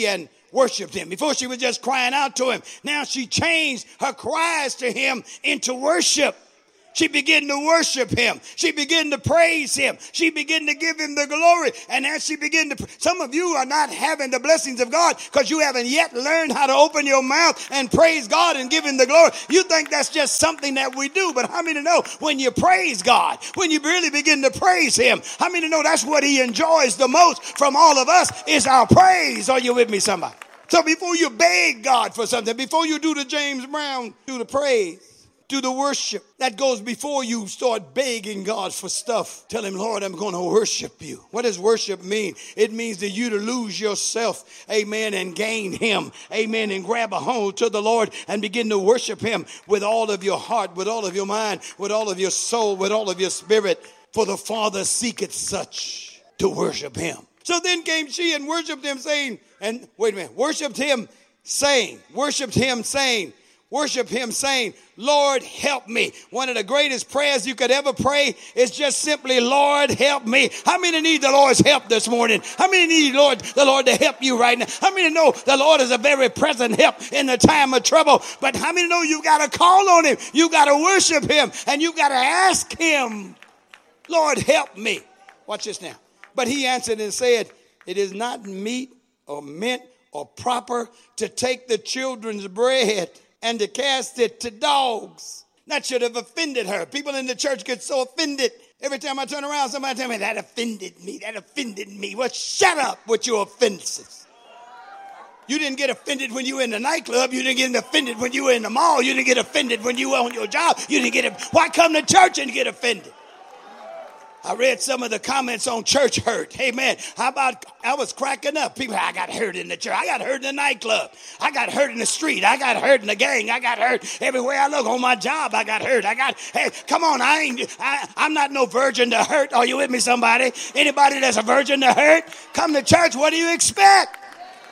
worshiped him. Before she was just crying out to him. Now she changed her cries to him into worship. She began to worship him. She began to praise him. She began to give him the glory. And as she began to, some of you are not having the blessings of God because you haven't yet learned how to open your mouth and praise God and give him the glory. You think that's just something that we do. But how many know when you praise God, when you really begin to praise him, how many know that's what he enjoys the most from all of us is our praise? Are you with me, somebody? So before you beg God for something, before you do the James Brown, do the praise. Do the worship. That goes before you start begging God for stuff. Tell him, Lord, I'm going to worship you. What does worship mean? It means that you to lose yourself, amen, and gain him, amen, and grab a hold to the Lord and begin to worship him with all of your heart, with all of your mind, with all of your soul, with all of your spirit. For the Father seeketh such to worship him. So then came she and worshiped him saying, and wait a minute, worshiped him saying, worshiped him saying, Worship him saying, Lord, help me. One of the greatest prayers you could ever pray is just simply, Lord, help me. How many need the Lord's help this morning? How many need Lord, the Lord to help you right now? How many know the Lord is a very present help in the time of trouble? But how many know you got to call on him? You got to worship him and you got to ask him, Lord, help me. Watch this now. But he answered and said, it is not meet or meant or proper to take the children's bread and to cast it to dogs. That should have offended her. People in the church get so offended. Every time I turn around, somebody tell me, that offended me, that offended me. Well, shut up with your offenses. You didn't get offended when you were in the nightclub. You didn't get offended when you were in the mall. You didn't get offended when you were on your job. You didn't get, why come to church and get offended? I read some of the comments on church hurt. Hey, man, how about I was cracking up. People, I got hurt in the church. I got hurt in the nightclub. I got hurt in the street. I got hurt in the gang. I got hurt everywhere I look. On my job, I got hurt. I got, hey, come on, I ain't, I, I'm not no virgin to hurt. Are you with me, somebody? Anybody that's a virgin to hurt? Come to church, what do you expect?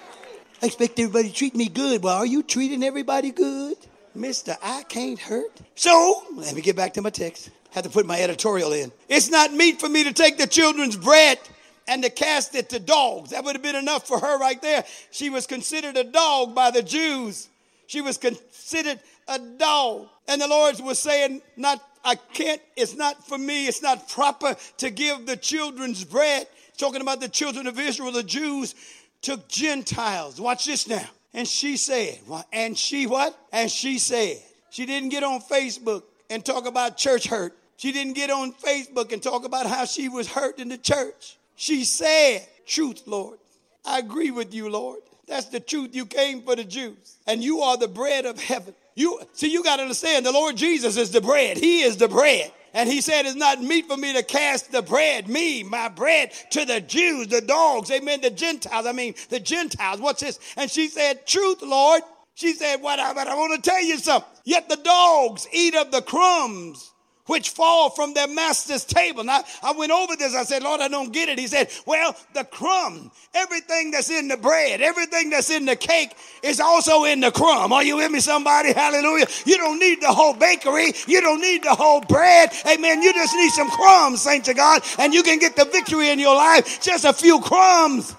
I expect everybody to treat me good. Well, are you treating everybody good? Mister, I can't hurt. So, let me get back to my text. Had to put my editorial in. It's not meet for me to take the children's bread and to cast it to dogs. That would have been enough for her right there. She was considered a dog by the Jews. She was considered a dog. And the Lord was saying, not, I can't, it's not for me, it's not proper to give the children's bread. Talking about the children of Israel, the Jews took Gentiles. Watch this now. And she said, and she what? And she said, she didn't get on Facebook and talk about church hurt. She didn't get on Facebook and talk about how she was hurt in the church. She said, truth, Lord. I agree with you, Lord. That's the truth. You came for the Jews. And you are the bread of heaven. You see, you got to understand, the Lord Jesus is the bread. He is the bread. And he said, it's not meet for me to cast the bread, me, my bread, to the Jews, the dogs. Amen. The Gentiles. I mean, the Gentiles. What's this? And she said, truth, Lord. She said, what? But I want to tell you something. Yet the dogs eat of the crumbs which fall from their master's table. Now, I went over this. I said, Lord, I don't get it. He said, well, the crumb, everything that's in the bread, everything that's in the cake is also in the crumb. Are you with me, somebody? Hallelujah. You don't need the whole bakery. You don't need the whole bread. Amen. You just need some crumbs, saints of God, and you can get the victory in your life. Just a few crumbs.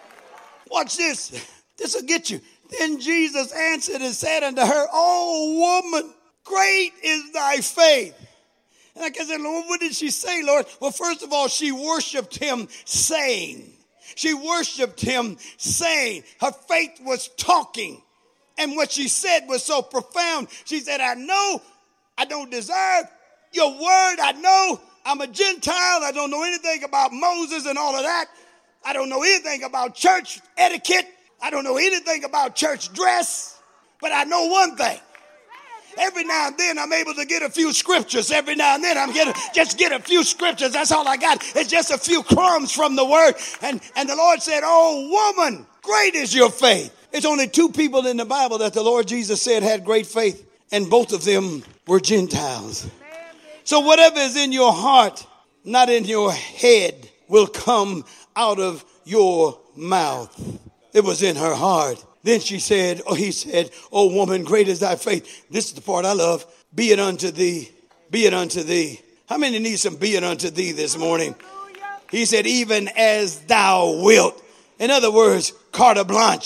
Watch this. This will get you. Then Jesus answered and said unto her, oh, woman, great is thy faith. And like I said, Lord, what did she say, Lord? Well, first of all, she worshiped him saying. She worshiped him saying. Her faith was talking. And what she said was so profound. She said, I know I don't deserve your word. I know I'm a Gentile. I don't know anything about Moses and all of that. I don't know anything about church etiquette. I don't know anything about church dress. But I know one thing. Every now and then I'm able to get a few scriptures. Every now and then I'm getting just get a few scriptures. That's all I got. It's just a few crumbs from the word. And, and the Lord said, oh, woman, great is your faith. It's only two people in the Bible that the Lord Jesus said had great faith. And both of them were Gentiles. So whatever is in your heart, not in your head, will come out of your mouth. It was in her heart. Then she said, oh, he said, oh, woman, great is thy faith. This is the part I love. Be it unto thee. Be it unto thee. How many need some be it unto thee this morning? He said, even as thou wilt. In other words, carte blanche.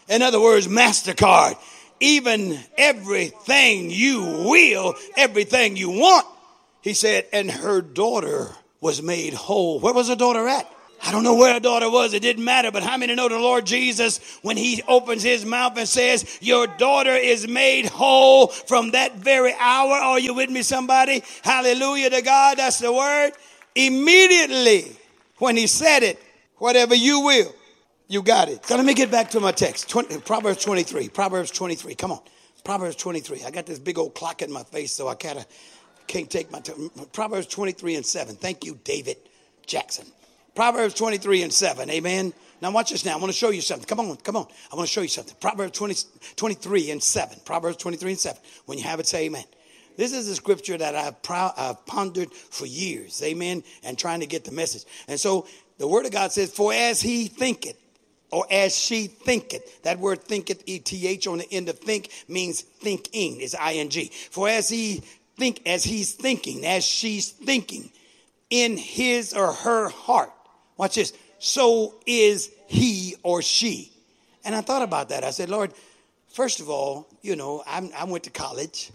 In other words, MasterCard. Even everything you will, everything you want. He said, and her daughter was made whole. Where was her daughter at? I don't know where her daughter was. It didn't matter. But how many know the Lord Jesus, when he opens his mouth and says, your daughter is made whole from that very hour? Are you with me, somebody? Hallelujah to God. That's the word. Immediately when he said it, whatever you will, you got it. So let me get back to my text. twenty, Proverbs twenty-three. Proverbs twenty-three. Come on. Proverbs twenty-three. I got this big old clock in my face, so I kind of can't take my time. Proverbs twenty-three and seven. Thank you, David Jackson. Proverbs twenty-three and seven. Amen. Now watch this now. I want to show you something. Come on. Come on. I want to show you something. Proverbs twenty, twenty-three and seven. Proverbs twenty-three and seven. When you have it, say amen. This is a scripture that I've, proud, I've pondered for years. Amen. And trying to get the message. And so the word of God says, for as he thinketh, or as she thinketh. That word thinketh, E T H on the end of think, means thinking. It's I N G. For as he think, as he's thinking, as she's thinking in his or her heart. Watch this. So is he or she. And I thought about that. I said, Lord, first of all, you know, I'm, I went to college.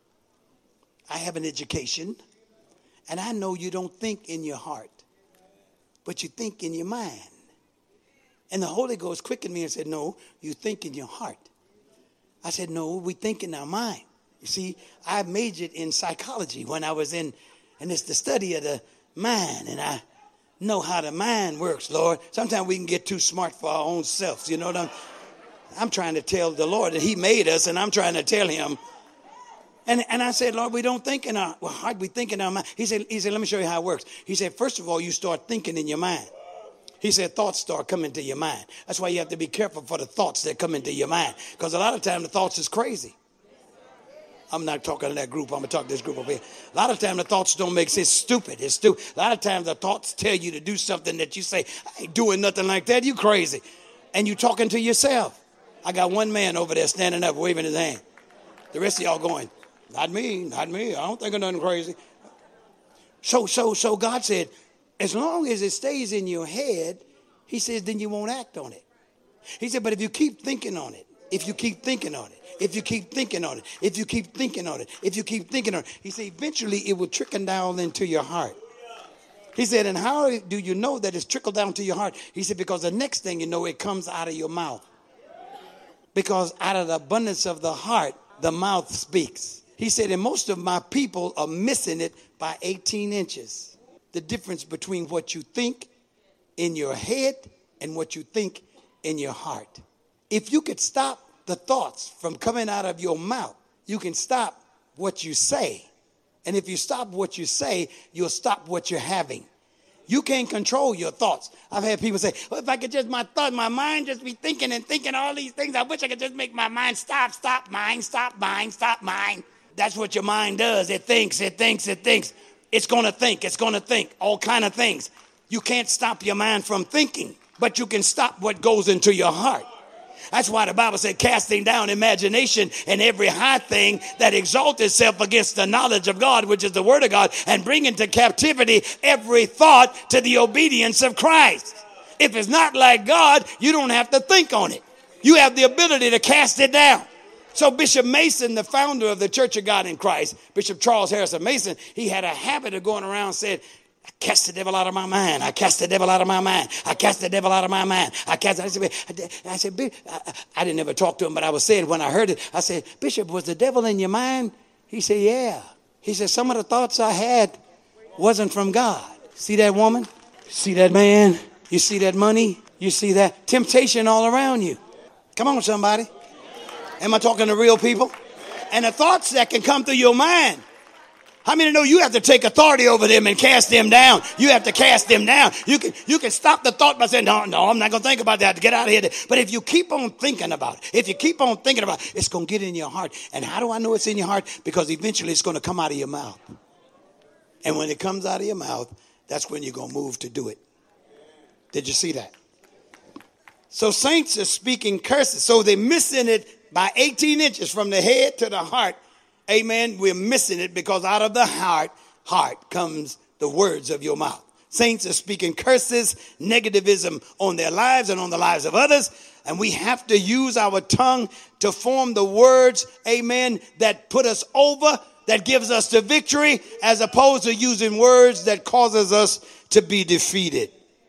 I have an education. And I know you don't think in your heart, but you think in your mind. And the Holy Ghost quickened me and said, no, you think in your heart. I said, no, we think in our mind. You see, I majored in psychology when I was in, and it's the study of the mind. And I know how the mind works, Lord. Sometimes we can get too smart for our own selves. You know what I'm, I'm trying to tell the Lord that he made us, and I'm trying to tell him. And, and I said, Lord, we don't think in our heart, we think in our mind. He said, he said, let me show you how it works. He said, first of all, you start thinking in your mind. He said, thoughts start coming to your mind. That's why you have to be careful for the thoughts that come into your mind. Because a lot of times the thoughts is crazy. I'm not talking to that group. I'm going to talk to this group over here. A lot of times the thoughts don't make sense. It's stupid. It's stupid. A lot of times the thoughts tell you to do something that you say, I ain't doing nothing like that. You crazy. And you talking to yourself. I got one man over there standing up, waving his hand. The rest of y'all going, not me, not me. I don't think of nothing crazy. So, so, so God said, as long as it stays in your head, he says, then you won't act on it. He said, but if you keep thinking on it, if you keep thinking on it, if you keep thinking on it, if you keep thinking on it, if you keep thinking on it, he said, eventually it will trickle down into your heart. He said, and how do you know that it's trickled down to your heart? He said, because the next thing you know, it comes out of your mouth. Because out of the abundance of the heart, the mouth speaks. He said, and most of my people are missing it by eighteen inches. The difference between what you think in your head and what you think in your heart. If you could stop the thoughts from coming out of your mouth, you can stop what you say. And if you stop what you say, you'll stop what you're having. You can't control your thoughts. I've had people say, well, if I could just, my thought, my mind just be thinking and thinking all these things. I wish I could just make my mind stop, stop, mind, stop, mind, stop, mind. That's what your mind does. It thinks, it thinks, it thinks. It's going to think. It's going to think all kind of things. You can't stop your mind from thinking, but you can stop what goes into your heart. That's why the Bible said, casting down imagination and every high thing that exalts itself against the knowledge of God, which is the word of God, and bring into captivity every thought to the obedience of Christ. If it's not like God, you don't have to think on it. You have the ability to cast it down. So Bishop Mason, the founder of the Church of God in Christ, Bishop Charles Harrison Mason, he had a habit of going around saying, I cast the devil out of my mind. I cast the devil out of my mind. I cast the devil out of my mind. I cast. I said, I, said, I, I didn't ever talk to him, but I was saying when I heard it, I said, Bishop, was the devil in your mind? He said, yeah. He said, some of the thoughts I had wasn't from God. See that woman? See that man? You see that money? You see that temptation all around you? Come on, somebody. Am I talking to real people? And the thoughts that can come through your mind. How many know you have to take authority over them and cast them down? You have to cast them down. You can you can stop the thought by saying, no, no, I'm not going to think about that. Get out of here. But if you keep on thinking about it, if you keep on thinking about it, it's going to get in your heart. And how do I know it's in your heart? Because eventually it's going to come out of your mouth. And when it comes out of your mouth, that's when you're going to move to do it. Did you see that? So saints are speaking curses. So they're missing it by eighteen inches from the head to the heart. Amen. We're missing it because out of the heart, heart comes the words of your mouth. Saints are speaking curses, negativism on their lives and on the lives of others. And we have to use our tongue to form the words, amen, that put us over, that gives us the victory, as opposed to using words that causes us to be defeated.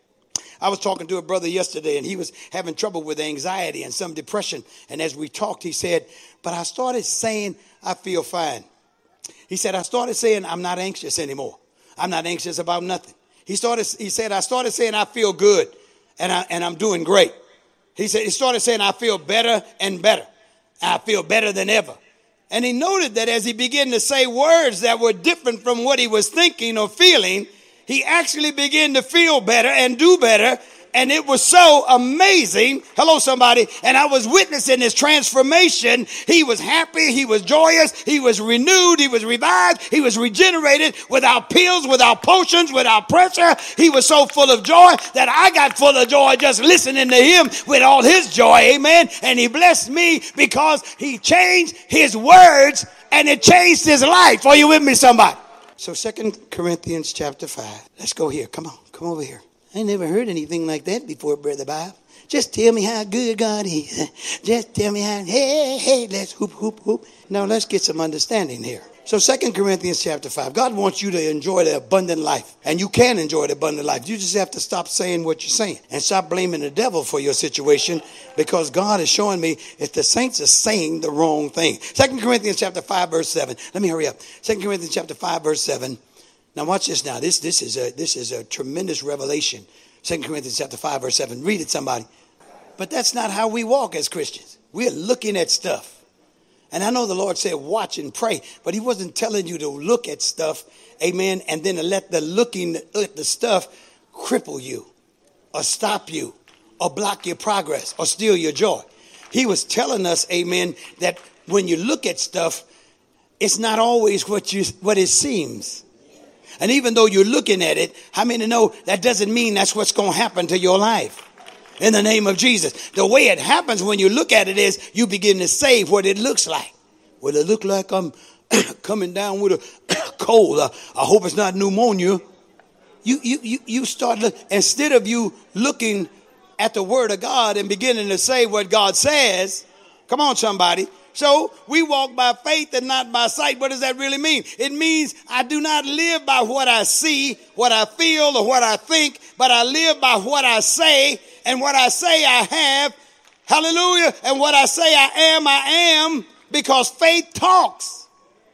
I was talking to a brother yesterday, and he was having trouble with anxiety and some depression. And as we talked, he said, but I started saying, I feel fine. He said, I started saying, I'm not anxious anymore. I'm not anxious about nothing. He started, he said, I started saying, I feel good, and, I, and I'm doing great. He said, he started saying, I feel better and better. I feel better than ever. And he noted that as he began to say words that were different from what he was thinking or feeling, he actually began to feel better and do better. And it was so amazing. Hello, somebody. And I was witnessing this transformation. He was happy. He was joyous. He was renewed. He was revived. He was regenerated without pills, without potions, without pressure. He was so full of joy that I got full of joy just listening to him with all his joy. Amen. And he blessed me because he changed his words and it changed his life. Are you with me, somebody? So Second Corinthians chapter five. Let's go here. Come on. Come over here. I never heard anything like that before, Brother Bob. Just tell me how good God is. Just tell me how, hey, hey, let's hoop, hoop, hoop. Now let's get some understanding here. So Second Corinthians chapter five. God wants you to enjoy the abundant life. And you can enjoy the abundant life. You just have to stop saying what you're saying. And stop blaming the devil for your situation. Because God is showing me if the saints are saying the wrong thing. Second Corinthians chapter five, verse seven. Let me hurry up. Second Corinthians chapter five, verse seven. Now watch this now. This this is a this is a tremendous revelation. Second Corinthians chapter five, verse seven. Read it, somebody. But that's not how we walk as Christians. We're looking at stuff. And I know the Lord said watch and pray, but he wasn't telling you to look at stuff, amen, and then to let the looking at the stuff cripple you or stop you or block your progress or steal your joy. He was telling us, amen, that when you look at stuff, it's not always what you what it seems. And even though you're looking at it, how many know that doesn't mean that's what's going to happen to your life? In the name of Jesus. The way it happens when you look at it is you begin to say what it looks like. Well, it look like I'm coming down with a cold. I, I hope it's not pneumonia. You, you, you, you start, look, instead of you looking at the word of God and beginning to say what God says, come on, somebody. So we walk by faith and not by sight. What does that really mean? It means I do not live by what I see, what I feel, or what I think, but I live by what I say, and what I say I have. Hallelujah. And what I say I am, I am, because faith talks.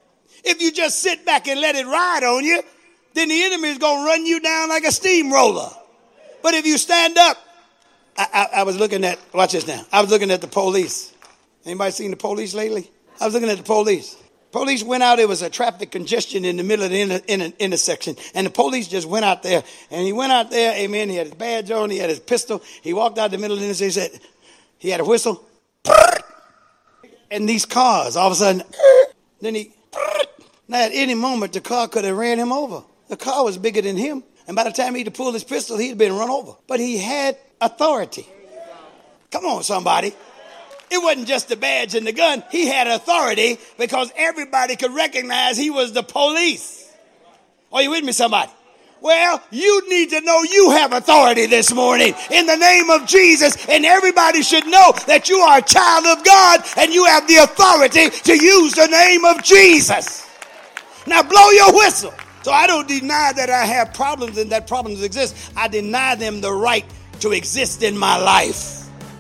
If you just sit back and let it ride on you, then the enemy is going to run you down like a steamroller. But if you stand up, I, I, I was looking at, watch this now. I was looking at the police. Anybody seen the police lately? I was looking at the police. Police went out. There was a traffic congestion in the middle of the inter, inter, intersection. And the police just went out there. And he went out there, amen. He had his badge on. He had his pistol. He walked out the middle of the intersection. He said, he had a whistle. And these cars, all of a sudden, then he, now at any moment, the car could have ran him over. The car was bigger than him. And by the time he'd pulled his pistol, he'd been run over. But he had authority. Come on, somebody. It wasn't just the badge and the gun. He had authority because everybody could recognize he was the police. Are you with me, somebody? Well, you need to know you have authority this morning in the name of Jesus. And everybody should know that you are a child of God and you have the authority to use the name of Jesus. Now blow your whistle. So I don't deny that I have problems and that problems exist. I deny them the right to exist in my life.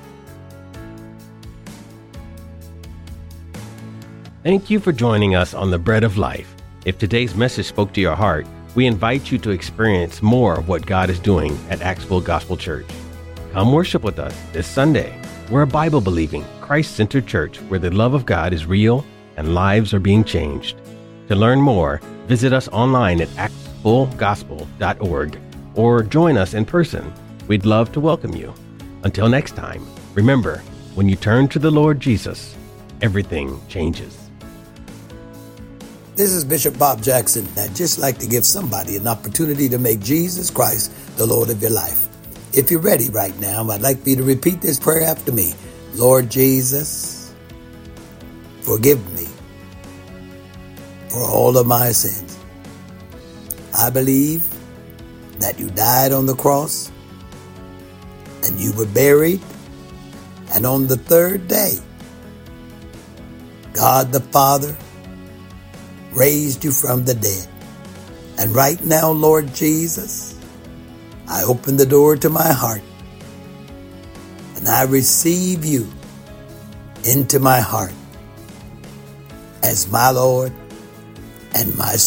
Thank you for joining us on The Bread of Life. If today's message spoke to your heart, we invite you to experience more of what God is doing at Axville Gospel Church. Come worship with us this Sunday. We're a Bible-believing, Christ-centered church where the love of God is real and lives are being changed. To learn more, visit us online at axville gospel dot org or join us in person. We'd love to welcome you. Until next time, remember, when you turn to the Lord Jesus, everything changes. This is Bishop Bob Jackson. I'd just like to give somebody an opportunity to make Jesus Christ the Lord of your life. If you're ready right now, I'd like for you to repeat this prayer after me. Lord Jesus, forgive me for all of my sins. I believe that you died on the cross and you were buried And on the third day, God the Father raised you from the dead. And right now, Lord Jesus, I open the door to my heart and I receive you into my heart as my Lord and my